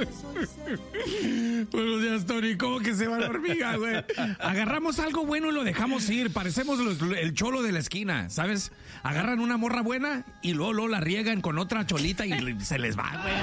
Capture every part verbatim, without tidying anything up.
Buenos días, Tony. ¿Cómo que se va la hormiga, güey? Agarramos algo bueno y lo dejamos ir. Parecemos los, el cholo de la esquina, ¿sabes? Agarran una morra buena y luego, luego la riegan con otra cholita y se les va, güey.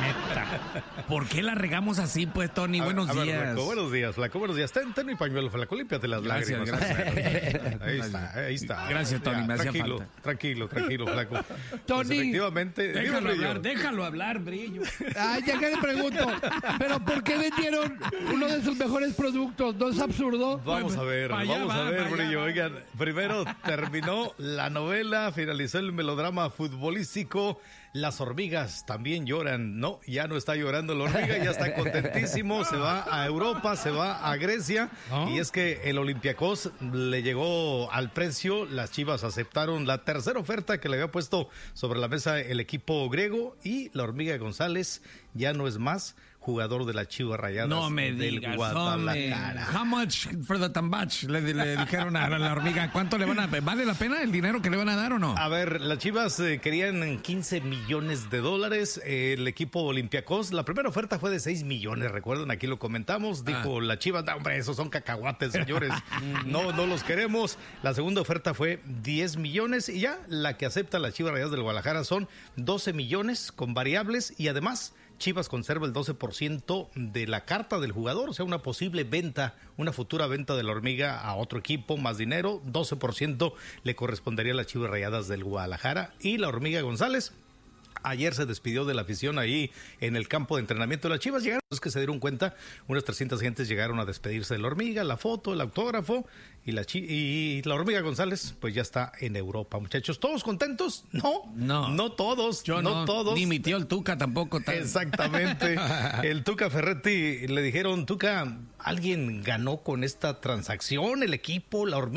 Neta. ¿Por qué la regamos así, pues, Tony? A, buenos a ver, días. Flaco, buenos días, Flaco. Buenos días. Ten, ten mi pañuelo, Flaco. Límpiate las Gracias, lágrimas. gracias. Ahí está, ahí está. Gracias, Tony. Ya, me hacía tranquilo, falta. Tranquilo, tranquilo, Flaco. Tony. Pues efectivamente. Déjalo dime, hablar, Brillo. déjalo hablar, Brillo. Ay, ya que le pregunto, ¿pero por qué vendieron uno de sus mejores productos? ¿No es absurdo? Vamos a ver, Pa' allá vamos va, a ver, pa' allá Brillo. va. Oigan, primero terminó la novela, finalizó el melodrama futbolístico. Las hormigas también lloran. No, ya no está llorando la hormiga, ya está contentísimo. Se va a Europa, se va a Grecia. ¿Ah? Y es que el Olympiacos le llegó al precio. Las Chivas aceptaron la tercera oferta que le había puesto sobre la mesa el equipo griego. Y la hormiga González ya no es más jugador de las Chivas Rayadas No me del digas, Guadalajara. hombre. How much for the tambach? Le, le dijeron a la hormiga. ¿Cuánto le van a... ¿Vale la pena el dinero que le van a dar o no? A ver, las Chivas eh, querían quince millones de dólares. Eh, el equipo Olympiacos, la primera oferta fue de seis millones. Recuerdan, aquí lo comentamos. Dijo Ah. la Chivas, no, hombre, esos son cacahuates, señores. No, no los queremos. La segunda oferta fue diez millones. Y ya la que acepta las Chivas Rayadas del Guadalajara son doce millones con variables. Y además, Chivas conserva el doce por ciento de la carta del jugador, o sea, una posible venta, una futura venta de la hormiga a otro equipo, más dinero, doce por ciento le correspondería a las Chivas Rayadas del Guadalajara. Y la hormiga González ayer se despidió de la afición ahí en el campo de entrenamiento de las Chivas. Llegaron, es que se dieron cuenta, unas trescientas gentes llegaron a despedirse de la hormiga, la foto, el autógrafo, y la, chi y la hormiga González pues ya está en Europa, muchachos. ¿Todos contentos? No, No. no todos, Yo no, no, todos. ni mi tío el Tuca tampoco. Tal. Exactamente. El Tuca Ferretti le dijeron, Tuca, ¿alguien ganó con esta transacción? ¿El equipo, la hormiga?